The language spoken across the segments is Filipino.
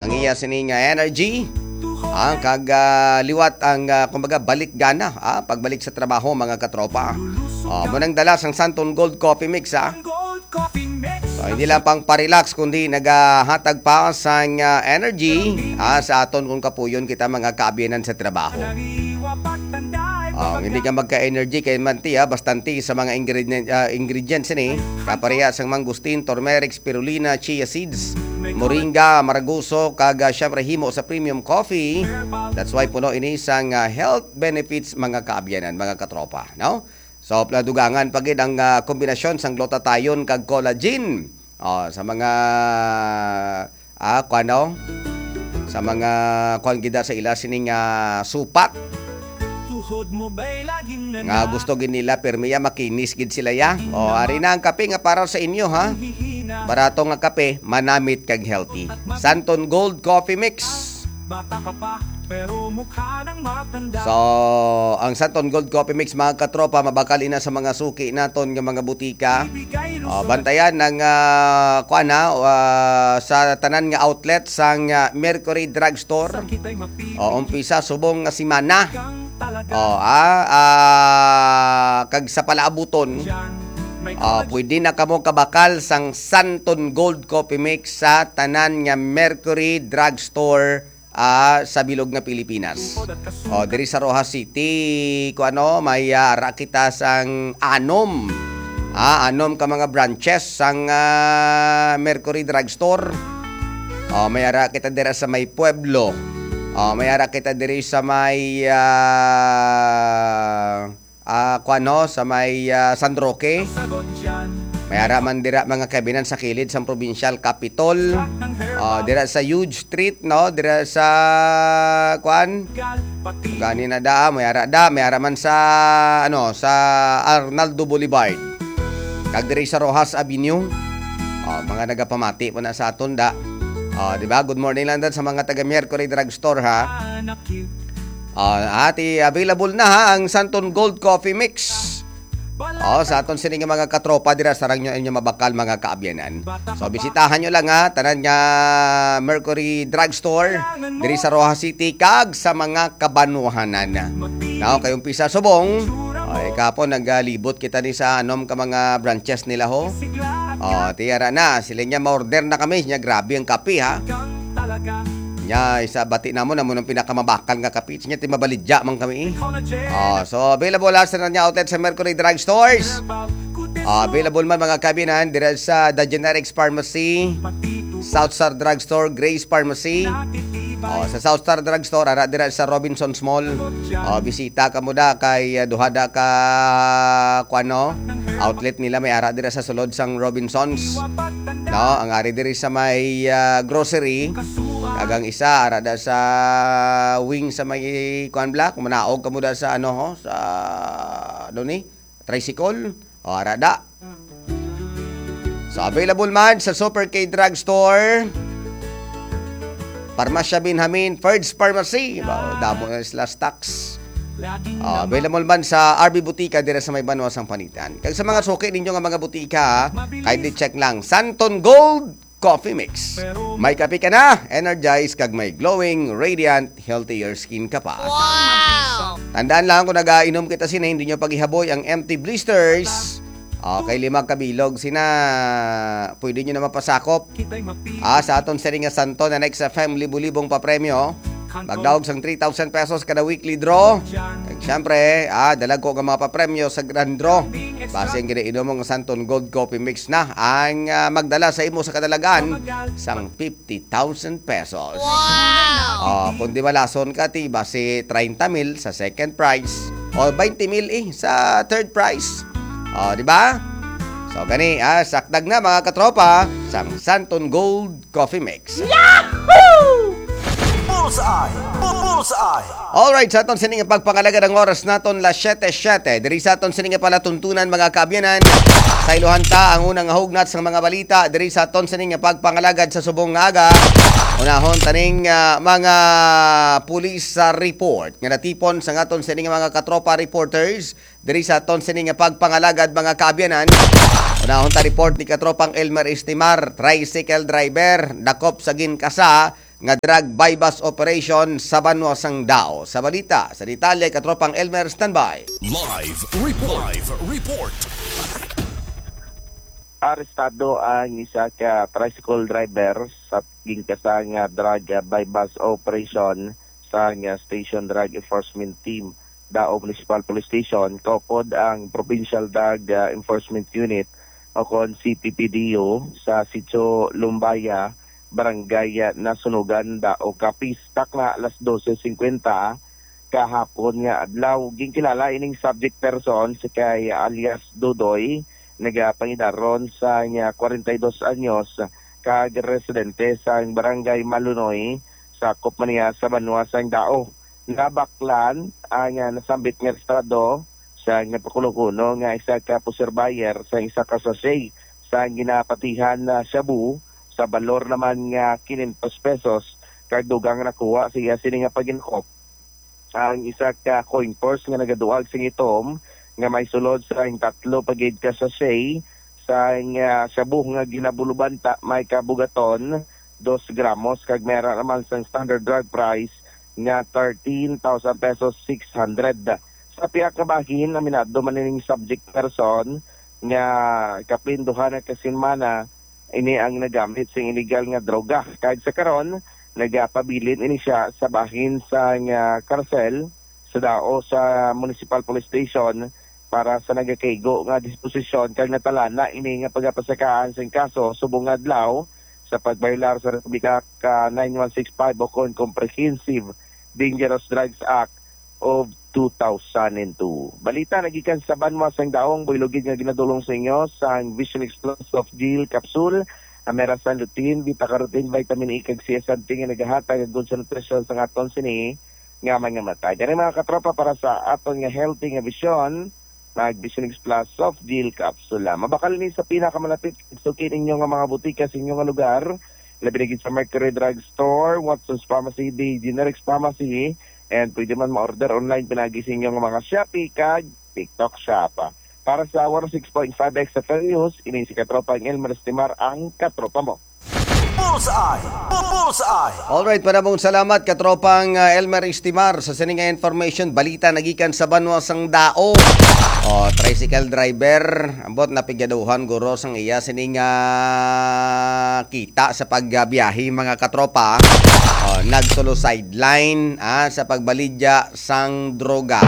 ang iya sining energy. Liwat ang kumbaga balik gana, pagbalik sa trabaho mga katropa. Munang dala sang Santon Gold Coffee Mix So, hindi lang pang parelax kundi nagahatag pa sang energy sa aton kung kapuyon kita mga kaabiyanan sa trabaho. Hindi ka magka-energy kay manti bastanti sa mga ingredients ni kapareha sang mangustin, turmeric, spirulina, chia seeds, moringa, maraguso, kaga syempre himo sa premium coffee. That's why puno ini sang health benefits mga kaabiyanan, mga katropa, no? So pladugangan pagid ang kombinasyon sang glutathione kag collagen. Sa mga sa mga gida sa ila sining supat. Nga gusto gid nila permiya makinis gid sila ya. Ari na ang kape nga para sa inyo ha. Barato nga kape, manamit kag healthy. Santon Gold Coffee Mix. So, ang Santon Gold Coffee Mix mga katropa mabakal ina sa mga suki naton nga mga butika. Bantayan ng sa tanan nga outlet sang Mercury Drugstore. Umpisa subong nga simana. Kag sa palaabuton. Pwede na kamo kabakal sang Santon Gold Coffee Mix sa tanan nga Mercury Drugstore sa bilog nga Pilipinas. Diri sa Rojas City, may rakita sang anom ka mga branches sang Mercury Drugstore. May rakita diri sa may Pueblo. May rakita diri sa may sa may San Roque. May araman dira mga kabinan sa kilid sa provincial capital. Dira sa Huge Street, no? Dira sa gani na may araman sa sa Arnaldo Boulevard. Kag diri sa Rojas Avenue. Mga nagapamati po na sa aton da. Di ba? Good morning lang dan sa mga taga Mercury Drugstore ha. Available na ha ang Santon Gold Coffee Mix. Sa aton sining mga katropa dira sarang nyo inyo mabakal mga kaabyanan. So bisitahan nyo lang ha tanan nga Mercury Drugstore diri sa Rojas City kag sa mga kabanuhanan. Now kayong pisa subong kapon nagalibot kita ni sa anom ka mga branches nila ho. Tiyara na sila nya ma-order na kami nya grabe ang kape ha. Nya isa bati namo ang pinakamabakal nga kape nya ti mabalidya man kami. So available sa nya outlet sa Mercury Drugstores. Available man mga kabinan dira sa The Generics Pharmacy, Southstar Drugstore, Grace Pharmacy. Sa Southstar Drugstore ara dira sa Robinsons Mall. Bisita ka mo da kay duhada ka outlet nila may ara dira sa sulod sang Robinsons. No, ang ari diri sa may grocery. Kagang isa ara da sa wing sa may Black, manaog ka mo da sa sa tricycle. Ara da. So available man sa Super K Drugstore, Parmasya Binhamin, Ferds Pharmacy, damo na sila stocks. Available man sa RB Butika dira sa may Banwas ang Panitan. Kag sa mga suki ninyo nga mga butika, kindly check lang Santon Gold Coffee Mix. May kape ka na, energized kag may glowing, radiant, healthier skin ka pa. Wow! Tandaan lang kung nag-ainom kita sina hindi nyo paghihaboy ang empty blisters. Kay 5 kabilog sina pwede nyo na mapasakop. Sa aton sering nga Santo na next sa family bulibong papremyo. Magdaog sang 3,000 pesos kada weekly draw. Kag syempre, dalag ko nga mga papremyo sa grand draw. Base ang ginainom mong Santon Gold Coffee Mix na ang magdala sa imo sa kadalagan sang 50,000 pesos. Wow! Kung di malason ka, base 30,000 sa second prize o 20,000 sa third prize. Di ba? So gani, sakdag na mga katropa sang Santon Gold Coffee Mix. Yahoo! Bullseye! Alright, sa aton sining pagpangalaga ng oras naton la 7:07. Diri sa aton sining palatuntunan mga kaabyanan. Sa iluhan ta ang unang hugnat sa mga balita diri sa aton sining pagpangalagad sa subong aga. Unahon taning mga pulis sa report nga natipon sa aton sining mga katropa reporters diri sa aton sining pagpangalagad mga kaabyanan. Unahon ta report ni katropang Elmer Estimar, tricycle driver, dakop sa Ginkasa nga drug bypass operation sa Banwasang Dao. Sa balita, sa detalye, katropang Elmer, standby. Live report. Arestado ang isa ka tricycle driver sa gingkasang drug bypass operation sa Station Drug Enforcement Team Dao Municipal Police Station. Kopod ang Provincial Drug Enforcement Unit o kon CPPDO sa Sitio Lumbaya, Barangay Nasunugan, Dao Capiz. Takna alas 12:50 kahapon nga adlaw. Gingkilala ining subject person si kay alias Dudoy, nagapangidaron sa 42 anyos, kag residente sa Barangay Malunoy, sakop man niya sa Banwasang Dao. Nabaklan ang nasambit nga estado sa napakulukuno nga isa ka pusher buyer sa isa ka sachet sa ginapatihan na shabu sa balor naman nga 500 pesos, kag dugang nakuha siya sini nga paginkop ang isa ka coin purse nga nagaduag sing itom nga may sulod sa 3 pagid ka sachet sa shabu nga ginabulubanta may kabugaton 2 gramos, kag meron naman sa standard drug price nga 13,000 pesos 600. Sa piyak ka bahin, aminado man ning subject person nga kapinduhan na kasinmana ini ang nagamit sa illegal nga droga. Kahit sa karon, nagapabilin ini siya sa bahin sa karsel sa Dao sa Municipal Police Station para sa nagakaigo nga disposisyon kag natalana ini nga pagapasakaan sa kaso subong adlaw sa pagbaylar sa Republika ka 9165 o kon Comprehensive Dangerous Drugs Act of 2002. Balita nagikan sa Banwasang Daong, builogid nga ginadulong sa inyo sa Vision Explosive of Gel Capsule, Amerasan Lutein, Beta-Carotene, Vitamin E, kag CSanT nga nagahatag ang sa nutrisyon sa aton sini nga mga matay. Dere mga katropa, para sa aton nga healthy nga vision, Vision Explosive of Gel Capsule. Mabakal ni sa pinakamalapit sukin ninyo nga mga butika sa inyong nga lugar, labi na gid sa Mercury Drug Store, Watson's Pharmacy, The Generics Pharmacy, and pwede man ma-order online pinagising yung mga Shopee kag TikTok Shop. Para sa 106.5 XFL News, ini si Katropa Elmer Estimar ang katropa mo. Bullseye. Alright, maraming salamat katropang Elmer Estimar sa sining information. Balita nagikan sa Banwasang Dao. Tricycle driver, ambot na pigyaduhan guro sang iya sining kita sa pagbiyahe mga katropa. Nagsulo sideline sa pagbalidya sang droga.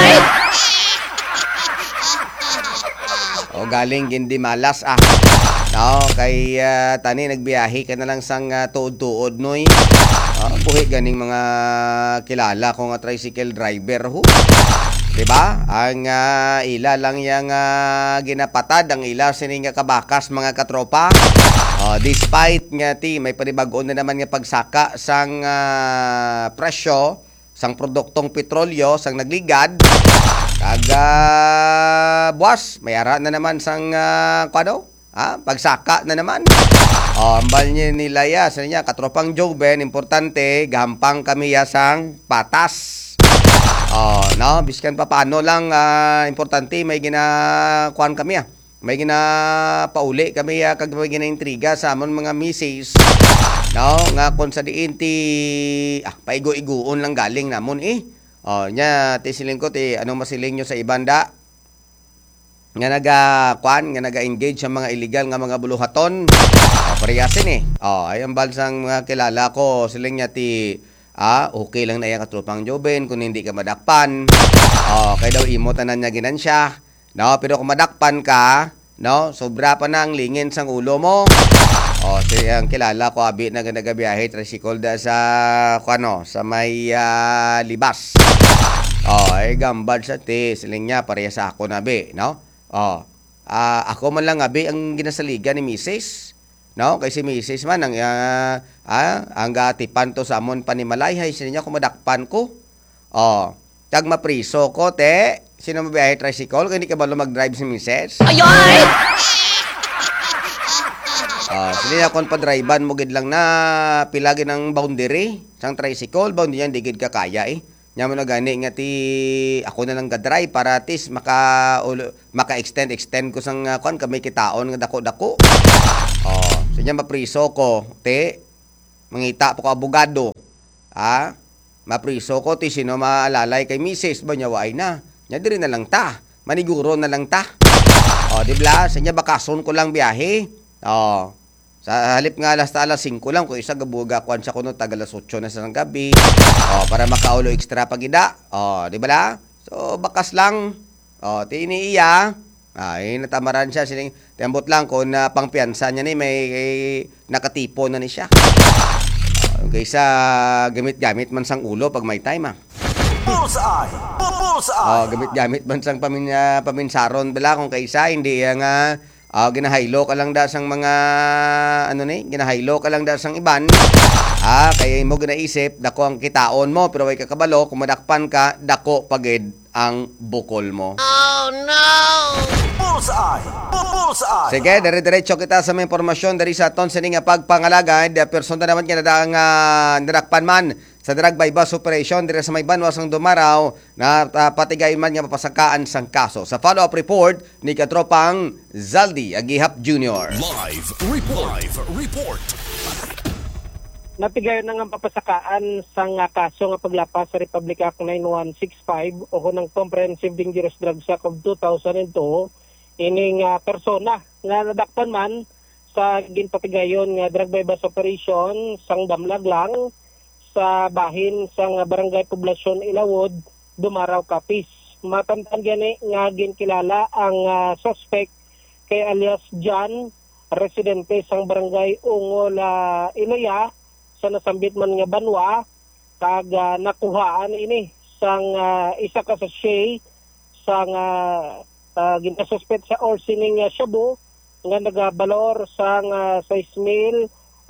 Galing gindi malas kay tani nagbiyahe ka na lang sang tuod-tuod noy. Buhi ganing mga kilala ko nga tricycle driver ho. Diba? Ang ila lang yang ginapatad ang ila sining kabakas mga katropa. Despite nga may panibagoon na naman nga pagsaka sang presyo sang produktong petrolyo sang nagligad. Kaga buwas, mayara na naman sang pagsaka na naman. Ambal niya nila sa niya katropang Joven, importante gampang kami sang patas. Biskan pa paano lang importante may ginakuan kami may ginapauli kami kag may ginaintriga sa amon mga misis nga kon sa diin ti paigo-iguon lang galing namon nya ti siling ko ti anong masiling nyo sa ibanda nga naga-engage sa mga illegal nga mga buluhaton. Pariyasin ay ang balsang mga kilala ko siling nya ti okay lang na yung katropang Joven kung hindi ka madakpan. Kaya daw imo tanan niya ginansya. Pero kung madakpan ka, sobra pa na ang lingin sang ulo mo. Ang kilala ko abi na nagabiyahe tricycle da sa sa may libas. Ay gambad sa siling niya pareha sa ako na be, ako man lang abi ang ginasaligan ni Mrs. Kasi Mrs. man ang gatipan to sa amon panimalayhay siya niya kumadakpan ko. Tag mapriso ko sino mabiyahe tricycle kung hindi ka ba mag-drive si Mrs. Sila niya kung pa-drivean mo gid lang na pilagin ng boundary sang tricycle boundary yan digid ka kaya nya mo na gani nga ako na lang ga-drive para at least maka-extend ko sang kami kitaon nga dako-dako. Sinya mapriso ko, mangita po ko abogado. Mapriso ko ti sino maalalay kay misis ba niya waay na. Nya diri na lang ta. Maniguro na lang ta. Di ba? Sa niya bakason ko lang biyahe. Sa halip nga alas 5 lang ko isa gabuga kuan sa kuno tag alas 8 na sa gabi. Para makaulo extra pagida. Di ba la? So bakas lang. Tini iya. Natamaran siya sining tembot lang ko na pangpiyansa niya ni may nakatipo na ni siya. Kaysa gamit-gamit man sang ulo pag may time Bullseye! Bullseye! Gamit-gamit man sang paminsaron bala kung kaysa hindi nga ginahaylo ka lang da sang mga ginahaylo ka lang da sang iban. Kaya mo ginaisip dako ang kitaon mo pero way kakabalo kung madakpan ka dako pagid ang bukol mo. Oh no! Bullseye! Bullseye! Sige, dire-diretso kita sa mga impormasyon dari sa aton sining nga pagpangalagad personal naman kinadaang nadakpan man sa drug by bus operation dire sa may banwas ng Dumaraw na patigay man nga mapasakaan sang kaso. Sa follow-up report ni katropang Zaldi Agihap Jr. Live report. Napigayon na nga papasakaan sang kaso nga paglapas sa Republic Act 9165 o ng Comprehensive Dangerous Drugs Act of 2002 ining persona nga nadakpan man sa ginpapigayon nga drug by bus operation sang damlag lang sa bahin sang barangay Poblasyon Ilawod, Dumaraw, Capiz. Matamtan gani nga ginkilala ang suspect kay alias John, residente sang barangay Ungol, Iloya, sa nasambit man nga banwa kag nakuhaan ini sang isa ka sachet sang ginasuspect sa or sining shabu nga nagabalor sang 6,800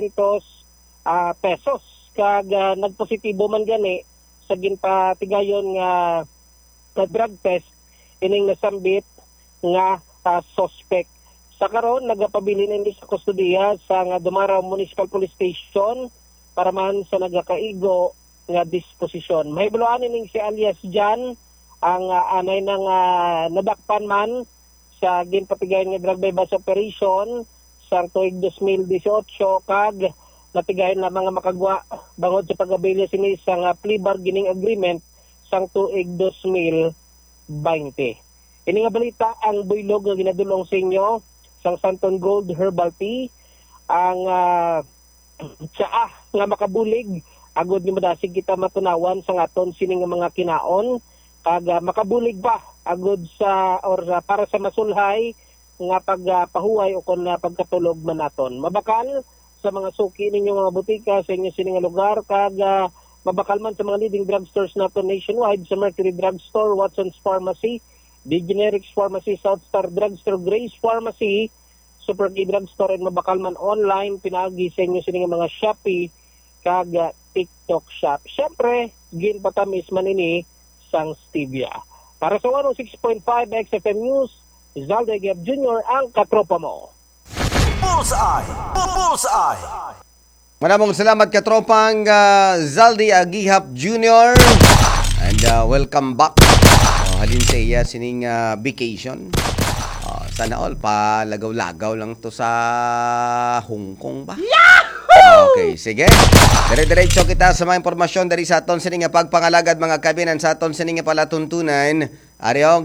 pesos kag nagpositibo man gani sa ginpatigayon nga drug test ining nasambit nga suspect. Sa karon nagapabilin ini sa kustudiya sa Dumaraw Municipal Police Station para man sa nagakaigo nga disposisyon. Mahibuluan ining si alias Jan ang anay nang nadakpan man sa ginpatigayon nga drug by bus operation sa tuig 2018 kag natigayon na mga makagwa bangod sa pag-abili sini sa plea bargaining agreement sang tuig 2020. Ini nga balita ang buylog nga ginadulong sa inyo sang Santon Gold Herbal Tea ang tsaa nga makabulig agod ni madasig kita matunawan sa aton sining mga kinaon kag makabulig ba agod sa or para sa masulhay nga pagpahuway o kon pagkatulog man naton. Mabakal sa mga suki ninyo mga butika sa inyo sining lugar kag mabakal man sa mga leading drugstores naton nationwide sa Mercury Drugstore, Watson's Pharmacy, The Generics Pharmacy, South Star Drugstore, Grace Pharmacy, Super K Drugstore, and mabakal man online, pinagi sa inyo sining mga Shopee, kag TikTok Shop. Siyempre, ginpatamis man ini sang stevia. Para sa 106.5 XFM News, Zaldi Agihap Jr. ang katropa mo. Bullseye! Bullseye! Maraming salamat katropang Zaldi Agihap Jr. And welcome back. Halin sa iya sining vacation. Sana all palagaw-lagaw lang to sa Hong Kong ba? Okay, sige. Dire-diretso kita sa mga impormasyon dari sa aton sining pagpangalagad mga kabinan sa aton sining palatuntunan. Ariyo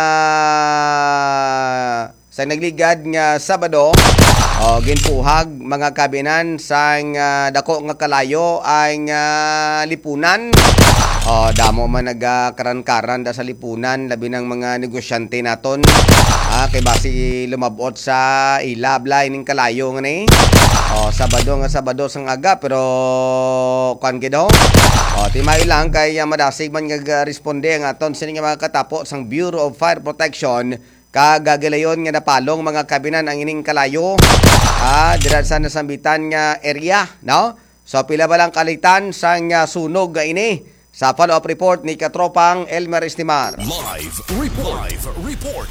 sa nagligad nga Sabado ginpuhag mga kabinan sa dako nga kalayo ay lipunan. Damo man nagkaran-karan da sa lipunan labi ng mga negosyante naton. Kay basi lumabot sa ilabla ining kalayo nga ni. Sabado sang aga pero kuan gido. Timay lang kay madasig man nga responde ang aton sining mga katapo sang Bureau of Fire Protection kagagalayon nga napalong mga kabinan ang ining kalayo. Dira sa nasambitan nga area, no? So pila ba lang kalitan sang sunog nga ini? Sa follow-up report ni katropang Elmer Estimar. Live report.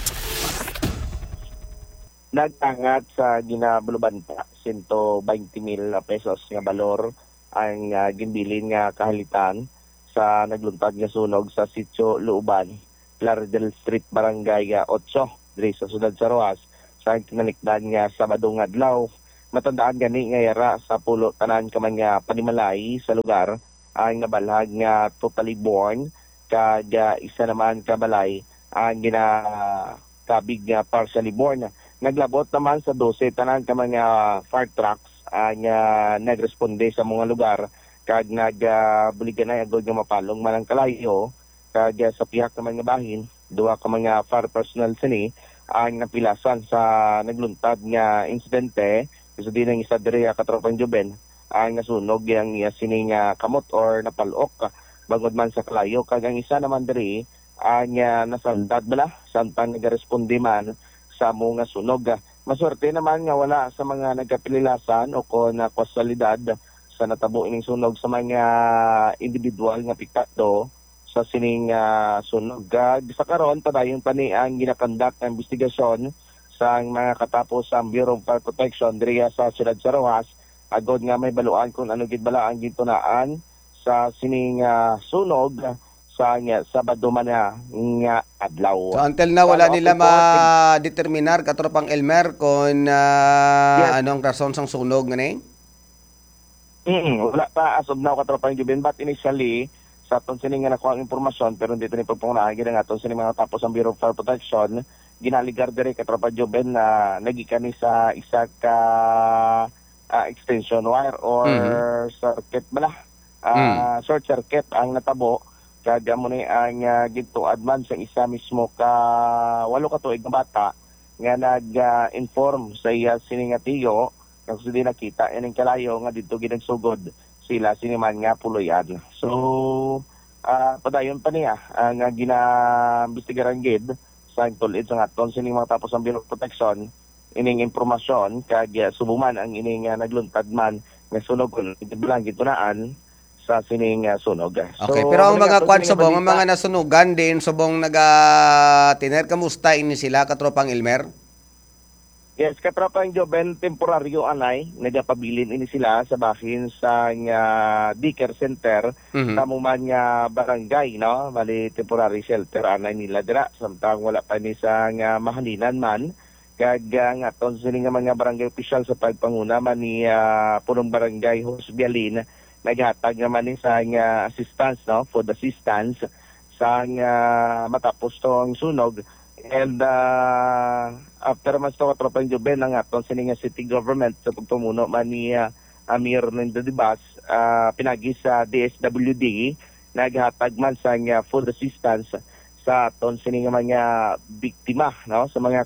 Nagtangat sa ginabulubanta 120,000 pesos nga balor ang ginbilin nga kahalitan sa nagluntad nga sunog sa Sitio Luuban, Lardel Street, Barangay 8, diri sa Sudad sa Roas, sa kinalikdan nga Sabado nga adlaw matandaan gani nga yara sa pulo tanan ka mga panimalay sa lugar ang nabalhag nga totally born kag isa naman ka balay ang ginakabig nga partially born. Naglabot naman sa 12 tanan ka mga fire trucks ang nagresponde sa mga lugar kag nagbuligan na agad nga mapalong man ang kalayo kag sa pihak naman nga bahin duha ka mga fire personnel sini ang napilasan sa nagluntad nga insidente. Kasi din ang isa diri katropang Juben ang nasunog yang sining kamot or napalok bangod man sa kalayo kag ang isa naman diri ang nasandad bala samtang nagaresponde man sa mga sunog. Maswerte naman nga wala sa mga nagkapililasan o kon kausalidad sa natabo ining sunog sa mga individual nga pikado sa sining sunog. Sa karon padayon pa ni ang ginakandak nga investigasyon sa mga katapos ang Bureau of Fire Protection diri sa siyudad sa Rojas agod nga may baluan kung ano gid bala ang gintunaan sa sining sunog sa Sabado man nga adlaw. So until now wala nila ma-determinar katropang Elmer kung anong rason sang sunog ngani? Wala pa as of now katropang Juben, but initially sa aton sining nga nakuha ang impormasyon pero dito ni pagpungunahan gid ang aton sining mga tapos ang Bureau of Fire Protection ginaligar diri katropa Joben na nagikan ni sa isa ka extension wire or circuit bala. Short circuit ang natabo kag amo ni ang gintuad man sa isa mismo ka 8 ka tuig nga bata nga nag-inform sa iya sining nga tiyo kasi di nakita ining kalayo nga dito ginagsugod sila siniman nga puloyan. So padayon pa niya ang ginaimbestigaran gid sa tulid sa aton sining mga tapos ang Bureau of Protection ining impormasyon kag subuman ang ining nagluntad man nga sunog bilang gitunaan sa sining sunog. So, Okay, pero ang mga kwan subong, ang mga nasunugan din subong tiner kamusta ini sila katropang Elmer? Yes, katropang Joben, temporaryo anay, nagapabilin ini sila sa bahin sa daycare center, kamo man nga barangay, no? Bali temporary shelter anay nila dira samtang wala pa ni sa mahalinan man. Kag nga aton sini nga mga barangay official sa pagpanguna man ni punong barangay Hosbialin, naghatag naman ni sa assistance, no? Food assistance sa matapos to ang sunog. And after mas to katropang Juben ang aton sining city government sa pagpamuno man ni Amir Nindadibas pinagi sa DSWD naghatag man sa food assistance sa aton sining mga biktima, no, sa mga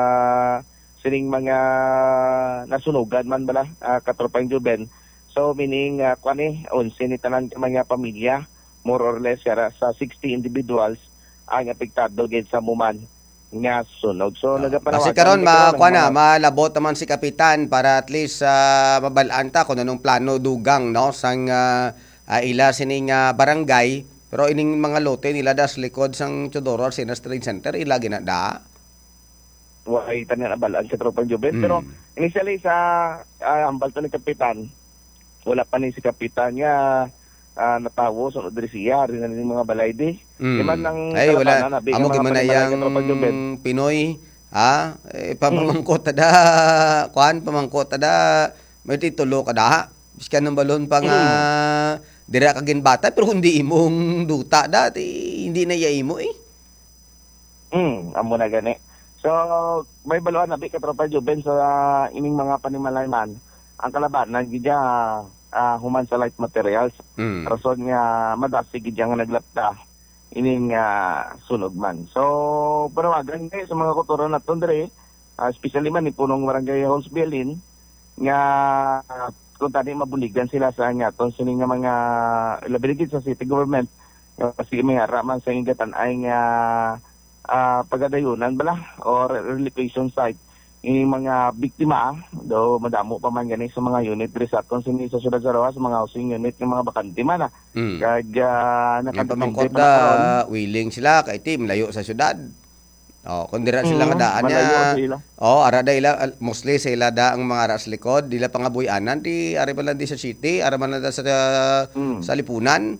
sining mga nasunugan man bala katropang Juben. So meaning kuani 11 ni tanan ka mga pamilya more or less sa 60 individuals ang apektado gid sa muman nga sunog. So Kasi karon malabot naman si kapitan para at least mabalaan ta kung anong plano dugang, no, sang ila sining barangay pero ining mga lote nila das likod sang Chodoro Arsena Trade Center ila ginada. Way tanan abalaan sa tropang Juben pero initially sa ambal to ni kapitan wala pa ni si kapitan nga natawo sa Odrisia rin ng mga balay di. Iman nang ay wala amo gimana yang Pinoy pamangkot tada pamangkot tada may titulo kada biskan ng balon pa nga dira kagin bata pero hindi imong duta dati hindi na yaimo amo na gani. So may baluan nabi katropa Juben sa ining mga panimalayman ang kalabanan gidya human sa light materials. Rason nga madasig gid nga naglapta ining sunog man. So panawagan kay sa mga kotoran naton dire especially man ni punong barangay Hosbialin nga kung tani mabuligan sila sa aton sining nga mga ilabiligid sa city government kasi may haraman sa ingatan ay nga pagadayunan bala or relocation site yung mga biktima do madamo pa man gani sa mga unit sa aton sini sa siyudad sa Rojas sa mga housing unit ng mga bakante man kag nakadepende pa willing sila kay team layo sa siyudad. Kung dira sila nga daan niya arada ila mostly sa ila da ang mga aras likod dila pangabuyanan di ari man di sa city ara man sa lipunan.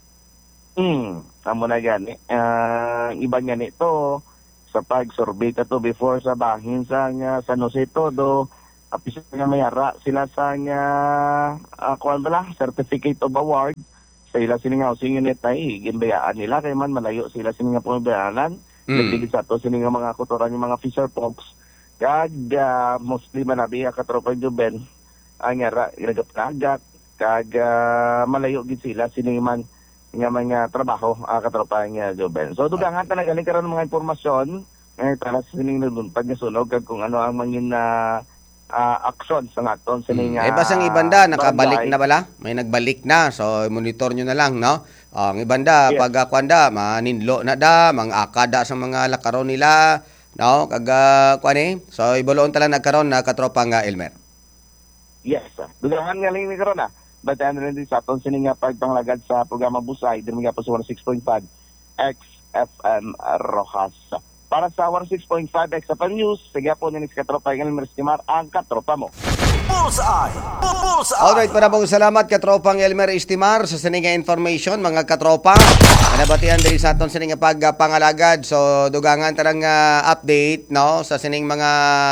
Amo na gani iba nga nito sa pag-survey ka to before sa bahin sa San Jose todo apis nga mayara sila sa nga kuan bala certificate of award sa ila sini nga housing unit ay ginbayaan nila kay man malayo sila sini nga pamabayanan. Nagdili sa to sini nga mga kutoran yung mga fisher folks kag mostly manabiya katropa Juben ang nga kagat kag malayo gid sila sini man nga mga trabaho katropa nga Juben. So dugangan talaga ni karon mga impormasyon ngayon talas sining nagluntad nga sunog kag kung ano ang mangin na action sa naton sining basang ibanda nakabalik na bala, may nagbalik na, so monitor nyo na lang, no? Ang ibanda Yes. pag kwanda maninlo na da, akada sa mga lakaron nila, no? Kag kuan so ibaloon tala nagkaron na katropa nga Elmer. Yes. Dugangan nga lang ni karon batayan rin din sa aton sining nga pagpanglagad sa programa Busay diri nga po sa 106.5 XFM Rojas. Para sa 106.5 XFM News, sige po ni katropa ng Elmer Estimar ang katropa mo. Bullseye! Bullseye! Alright, maraming salamat katropang Elmer Estimar sa sininga information mga katropa. Nabatian diri sa aton sininga pagpangalagad. So dugangan tarang update, no, sa sining mga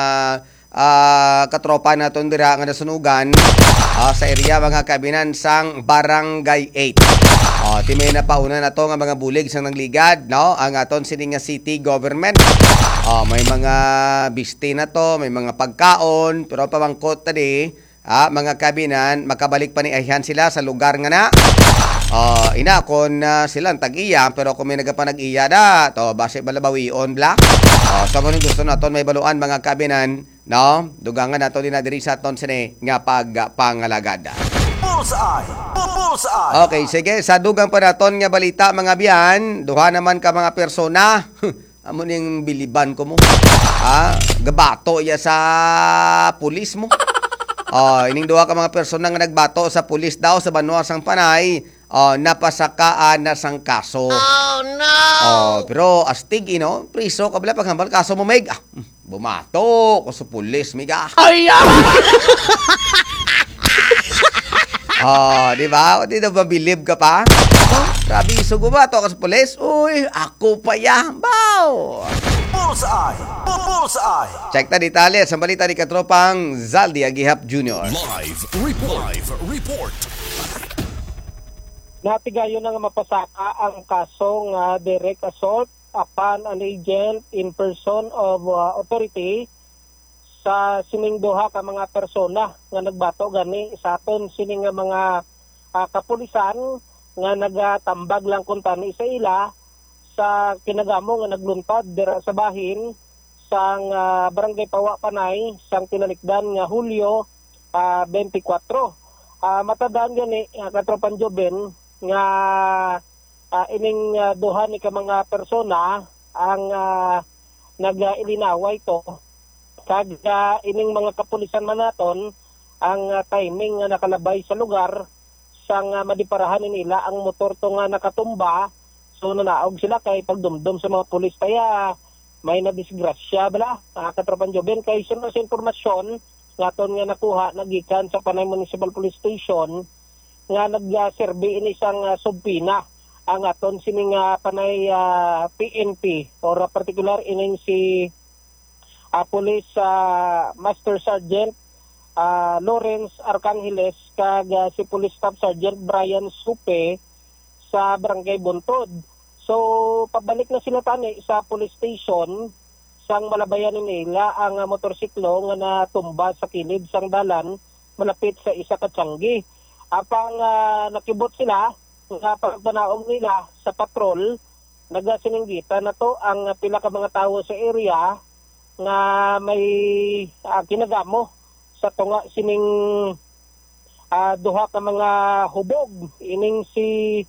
katropa naton dira nga nasunugan sa area mga kabinansang Barangay 8. Timay na pauna na to nga mga bulig sang nangligad, no? Ang aton sining nga city government. May mga biste na to, may mga pagkaon, pero pamangkot tadi, mga kabinan makabalik pa ni ayhan sila sa lugar nga na. Ina kon silang tag-iya pero kung may nagapanag-iya da to base balabawion bla. So mo gusto naton may baluan mga kabinan, no? Dugangan nato din diri sa aton sini nga pagpangalagada. Bullseye! Bullseye! Okay, sige, sa dugang pa naton nga balita mga biyan, duha naman ka mga persona. Amo ning biliban ko mo. Gabato ya sa pulis mo. Ining duha ka mga persona nga nagbato sa pulis daw sa Banuasang Panay, napasakaan na sang kaso. Oh no! Pero astig priso kabla paghambal kaso mo meg. Bumato ko sa pulis miga. Di ba? Di na ba-believe ka pa? Grabe, isugo ba ito ka sa pulis? Uy, ako pa yan. Bow! Bullseye! Bullseye! Check na detalye sa balita ni katropang Zaldi Agihap Jr. Live report. Natigayon na nga mapasaka ang kasong direct assault upon an agent in person of authority sa sining duha ka mga persona nga nagbato gani sa aton sining nga mga kapulisan nga nagatambag lang kuntani sa ila sa kinagamo nga nagluntad dira sa bahin sang Barangay Pawa Panay sang tinalikdan nga Hulyo 24. Matadaan gani katropan Joben nga ining duha ni ka mga persona ang nag-ilinaway to kag ining mga kapulisan man naton ang timing nga nakalabay sa lugar sang madiparahan nila ang motor to nga nakatumba. So nanaog sila kay pagdumdum sa mga pulis kaya may nadisgrasya bala. Katropan Joben kay sa impormasyon ngaton nga nakuha nagikan sa Panay Municipal Police Station nga nagserbi ini sang subpina ang aton sining Panay PNP or particular ining si Police Master Sergeant Lawrence Arcangeles kag si Police Staff Sergeant Brian Supe sa Barangay Buntod. So pabalik na sila tani sa police station sang malabayan nila ang motorsiklo nga natumba sa kilid sang dalan malapit sa isa ka tiyanggi. Apang nakibot sila nga pagtanaog nila sa patrol nagasininggitan na to ang pila ka mga tawo sa area nga may kinagamo sa tunga sining duha ka mga hubog ining si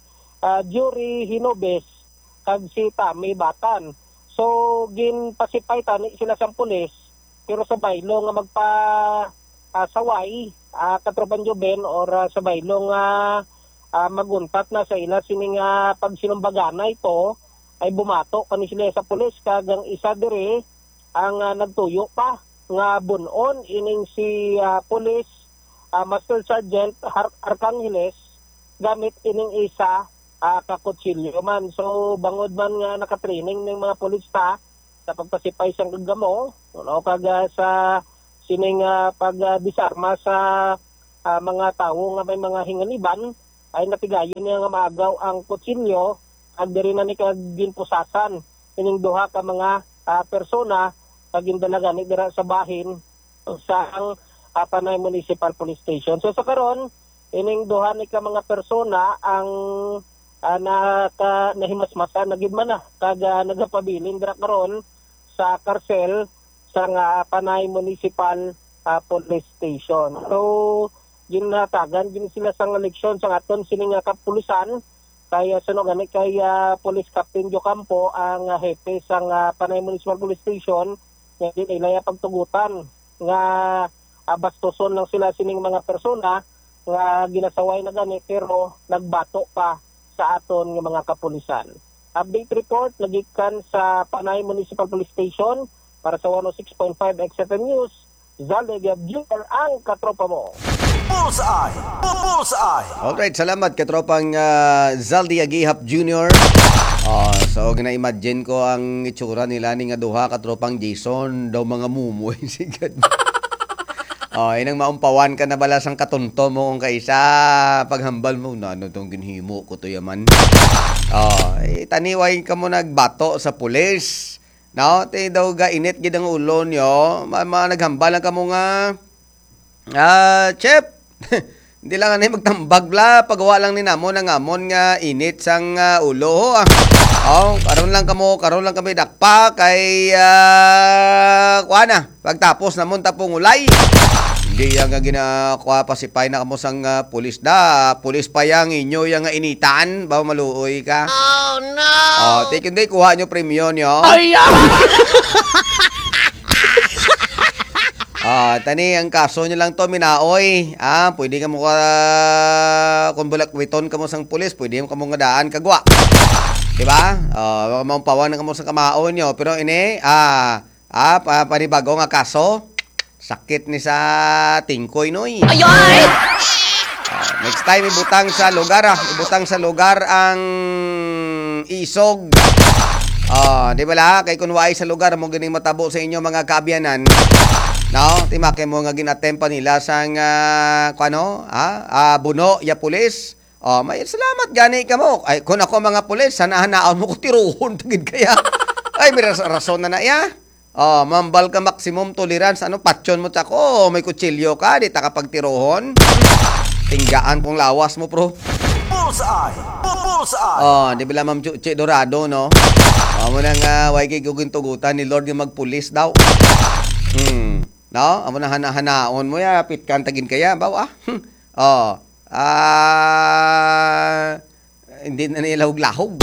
Jury Hinobes kag si Tami Batan. So ginpasipay tani sila sa pulis pero sa baylo nga magpa saway katropan Joben or sa baylo nga maguntat na sa ila sining pagsinumbagana ito ay bumato kani sila sa pulis kag ang isa dire ang nagtuyo pa nga bunon ining si Police Master Sergeant Arcangeles gamit ining isa kakutsilyo man. So bangod man nga nakatraining ng mga pulis ta sa pagpasipay sang gagamo kag sa sining pagdisarma sa mga tao nga may mga hinganiban ay natigayon niya nga maagaw ang kutsilyo ag diri na ni ginpusasan ining duha ka mga persona kag gindalagan ni dira sa bahin sa ang Panay Municipal Police Station. So sa karon ining duha ni ka mga persona ang nahimasmasan na gid man na kag nagapabilin dira karon sa karsel sa Panay Municipal Police Station. So ginatagan gin sila sa eleksyon sa aton sining kapulisan kaya sunog gani kay Police Captain Jocampo ang hepe sa Panay Municipal Police Station nga ilaya pagtugutan nga bastoson lang sila sining mga persona nga ginasaway na gani pero nagbato pa sa aton nga mga kapulisan. Update report nagikan sa Panay Municipal Police Station para sa 106.5 XFM News. Zalegab Jr. ang katropa mo. Bullseye! Bullseye! Alright, salamat katropang Zaldi Agihap Jr. So gina-imagine ko ang itsura nila ni nga duha katropang Jason daw mga mumoy sigad. Inang maumpawan ka na bala sang katunto mo kung kaisa paghambal mo na ano tong ginhimo ko to yaman. Taniway ka mo nagbato sa pulis. No, te daw ga init gid ang ulo nyo. Naghambal lang ka mo nga chef. Hindi lang ani magtambag bla pagawa lang ni namo nang amon nga init sang ulo. Karon lang kami dakpa kay kuana pagtapos namon tapong ulay. Hindi yang nga ginakuha pasipay na kamo sang pulis da. Pulis pa yang inyo yang nga initan ba maluoy ka. Oh no! Take hindi kuha nyo premium nyo. Tani ang kaso nyo lang to minaoy. Pwede ka mo kung bulakwiton ka mo sang pulis, pwede ka mo nga daan kagwa. Diba? Maumpawan ka mo sa kamaon nyo. Pero ini, panibago nga kaso, sakit ni sa tingkoy noy. Next time ibutang sa lugar ang isog. Di ba la? Kay kunway sa lugar mo ganing matabo sa inyo mga kaabyanan. No, timake mo nga ginatempa nila sang buno ya pulis. May salamat gani ka mo. Ay kun ako mga pulis sanahanaon mo ko tiruhon tagid kaya. Ay may rason na ya. Mambal ka maximum tolerance. Patyon mo tako, may kutsilyo ka, di ta kapag tiruhon. Tinggaan kong lawas mo, pro. Bullseye! Bullseye! Di ba Ma'am Chuchi Dorado, no? Amo nang way kay gugintugutan ni Lord nga magpulis daw. No? Amo na hanaon mo ya, pitkan tagin kaya, bawa. Hindi na nila lahog.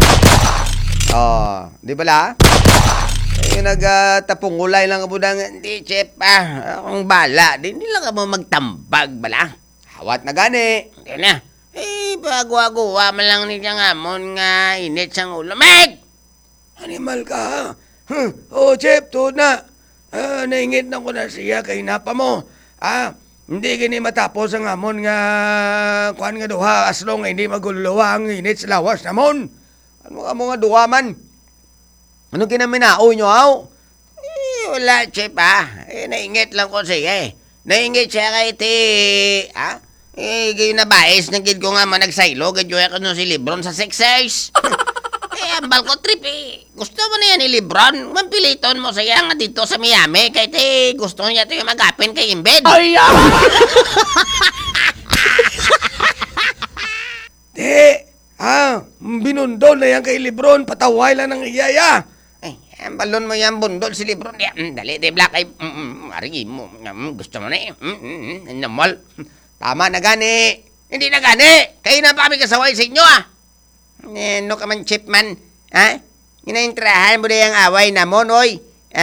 Di ba la? Yung nagtapungulay lang mo nang, hindi, chef, akong bala. Di lang mo magtambag, bala. Hawat na gani. Hindi na. Pagwa-guwa man lang niya nga mon nga init sang ulo. Meg! Animal ka, ha? Chef, tuod na. Naingit na ko na siya kay napa mo. Hindi gini matapos ang amon nga kuan nga duha aslong hindi maguluwa ang init sa lawas namon. Ano ka mga duha man? Ano kinaminao nyo, aw? Wala, chef, naingit lang ko siya, Naingit siya kay kayo nabais, nagid ko nga managsaylo, gadyo ako no si Lebron sa 6'6". Ambal ko trip, Gusto mo na yan ni Lebron? Mampiliton mo siya nga dito sa Miami, kay gusto niya ito yung magapin kay Imbed. Binundol na yan kay Lebron, pataway lang ng iyaya. Balon mo yan, bundol si Lebron. Dali, di black ay, marigi mo, gusto mo na namal. Tama na gani. Hindi na gani. Kayo na pa kami kasaway sa inyo, No ka man, chip man. Inaintrahan mo na yung away na mo, noy.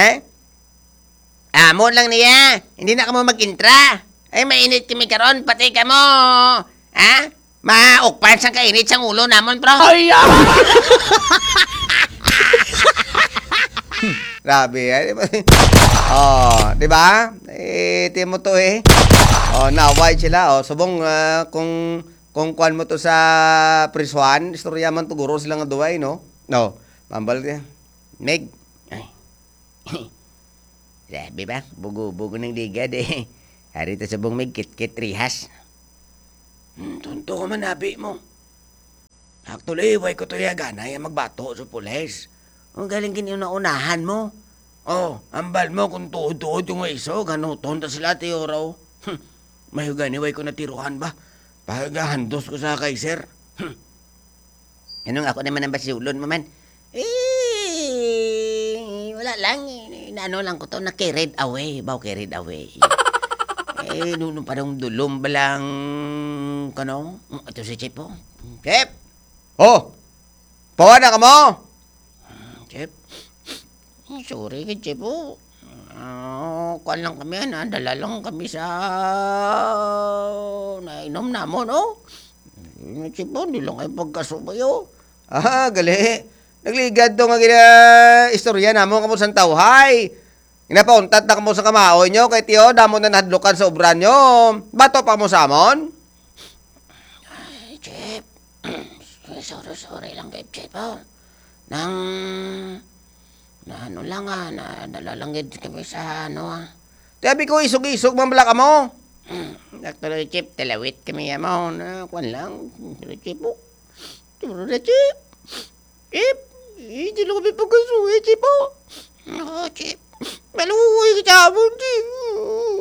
Amon lang niya. Hindi na ka mo mag-intra. Ay, mainit kami karon, pati ka mo. Maukpan sang kainit sang ulo namon, bro. Grabe, di ba? Timo to naway sila, subong kung kuan mo to sa prisuan, istorya man to guro sila nga duway, no? No, mambal ka. Meg. Sabi ba, bugo-bugo ng ligad eh. Harito sa bumig, kit-kit rihas. Tunto ka man, nabi mo. Actually, way ko to yagan ay magbato sa pulis. Ang galing unahan mo. Oh, ambal mo kung tuod-tuod yung iso, ganuton ta sila tiyo raw. May huganiway ko natiruhan ba? Pagahandos ko sa kaiser. Anong ako naman ang basulon mo man? Wala lang. Ano lang ko to, na-carried away. Carried away. Nung parang dulom ba lang, kano? Ito si Chip, oh. Chip! Oh! Pawana ka mo! Chip? Sorry kay Chip, oh. Kuan lang kami, dala lang kami sa nainom namon, oh. Chip, oh, di lang kayo pagkasubayo. Gali. Nagligad to nga istorya namon kamo sa tawhay. Inapauntat na kamo sa kamaoy nyo, kay tiyo, damo na nahadlukan sa obran nyo. Bato pa mo sa amon? Ay, Chip. Sorry lang kay Chip, oh. Na ano lang nalalangid kami sa Sabi ko, isog-isog mamala ka mo. Dr. Chip, talawit kami mo. Kuan lang, Chip, oh. Chip. Chip, hindi lang kami pagkasuwi, Chip, oh. Chip. Maluwi ka sa amon, Chip.